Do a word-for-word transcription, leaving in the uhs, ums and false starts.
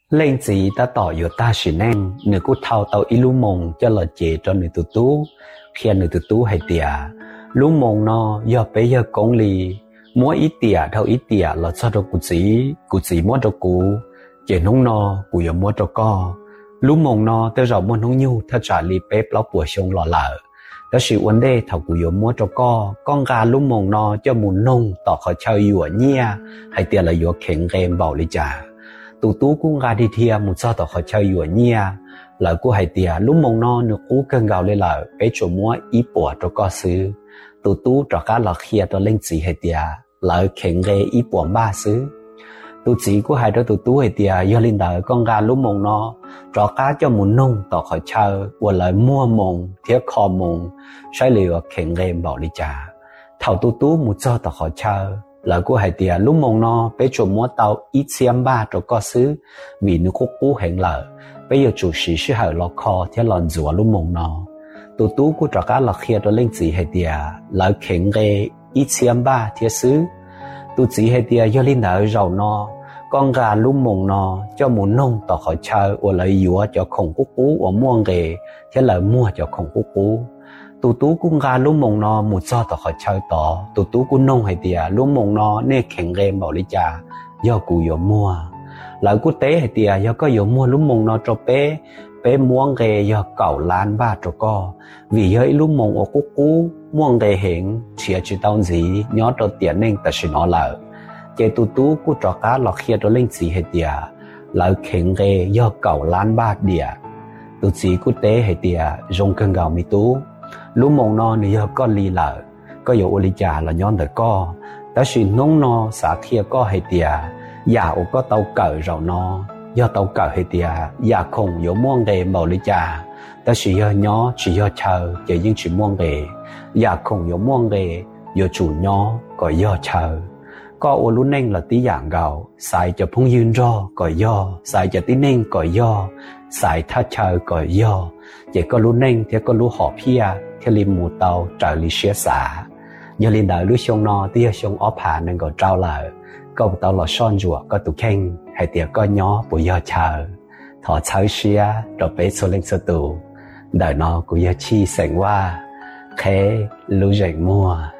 lên gì ta tỏ yếu ta chỉ nên nửa cú thao tàu ít lú mông cho là chế cho nửa tụ tú khi nửa tụ tú hay tiệt lú mông nó do bây giờ công lý mỗi ít tiệt thâu ít tiệt là cho cho cụ chỉ cụ chỉ mỗi cho cụ chế nông nó cụ yếu mỗi cho co lú mông nó tới rồi mỗi nông nhu theo trả li bếp lão bùa sông lò lợ đó sự vấn đề thầu cụ yếu mỗi cho co con gà lú mông nó cho muốn nông tỏ khỏi chơi yếu nhia hay tiệt là yếu khéng game bảo lý trả tụ tú cũng ra đi thia một sao tao khỏi chơi yếu nhia là cô hay tiệt lúc mông nó nước cú cơn gạo lên là bé chỗ mua ít bỏ cho co xứ tụ tú cho cá là khía cho lên chỉ hay tiệt là khéng ghê ít bỏ ba xứ tụ chỉ cô hay đó tụ tú hay tiệt do lên đời con gà lúc mông nó cho cá cho muốn nông tao khỏi chơi hoặc là mua mông thiết kho mông sai liều khéng ghê bảo đi trả thầu tụ tú một sao tao khỏi chơi là cô hay tiệt lúc mông nó bé chỗ mua tàu ít xem ba cho co xứ vì nó khúc cú hẹn lợ bây giờ chủ sĩ sẽ hỏi lọ kho theo lần rùa lúc mông nó tụ tú của trò cá là khía đó lên chỉ hay tiệt là khéng ghê ít xem ba theo xứ tụ chỉ hay tiệt do linh đạo giàu nó con gà lúc mông nó cho muốn nông tỏ khỏi chơi hoặc là yếu cho khổng cú cú hoặc mua ghê theo là mua cho khổng cú cú tụ tú cũng gà lúc mông nó một sao tao khỏi chơi tỏ tụ tú cũng nông hay tiệt lúc mông nó nên khéng ghê bảo lý trả do cụ yếu mua lại quốc tế hay tiệt do có yếu mua lúc mông nó cho bé bé mua ghê do cẩu lan ba cho co vì vậy lúc mông ở quốc cú mua ghê hiện chỉ chỉ tao gì nhớ cho tiền nên ta sẽ nó lại chế tụ tú cũng cho cá lọt kia cho lên gì hay tiệt lại khéng ghê do cẩu lan ba địa tụ chỉ quốc tế hay tiệt dùng cơn gạo mi tú lúc mông nó nếu có lì lợ có yếu lý trả là nhón đời co ta chỉ nông nó xã kia có hay tiệt giả ô có tàu cỡ rồi nó do tàu cỡ hay tiệt giả không yếu muôn đề bảo lý trả ta chỉ do nhỏ chỉ do chờ chỉ những chuyện muôn đề giả không yếu muôn đề do chủ nhỏ có do chờ có ô lúc nên là tí dạng gạo xài cho phong duyên ro có do xài cho tí nên có do xài thắt chờ có do chỉ có lúc nên thì có lúc họ pia thì liền một tàu trở đi xé xả nhờ liền đợi lúc xong nó tia xong ốp hà nên có trao lại có tàu là son rùa có tụ khen hay tiệt có nhỏ bùi do chờ thọ chơi xia rồi bé số lên số tụ đời nó cũng do chi sành qua khé lưu dậy mua